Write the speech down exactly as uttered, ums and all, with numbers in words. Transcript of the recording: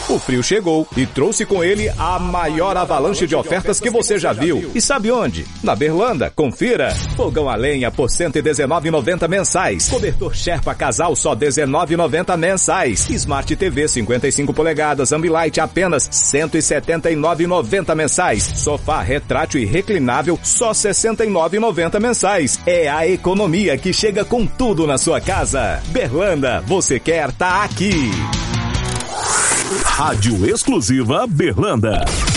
O frio chegou e trouxe com ele a maior avalanche de ofertas que você já viu. E sabe onde? Na Berlanda. Confira. Fogão a lenha por cento e dezenove reais e noventa centavos mensais. Cobertor Sherpa Casal só dezenove reais e noventa centavos mensais. Smart T V cinquenta e cinco polegadas Ambilight apenas cento e setenta e nove reais e noventa centavos mensais. Sofá retrátil e reclinável só sessenta e nove reais e noventa centavos mensais. É a economia que chega com tudo na sua casa. Berlanda, você quer tá aqui. Rádio Exclusiva Berlanda.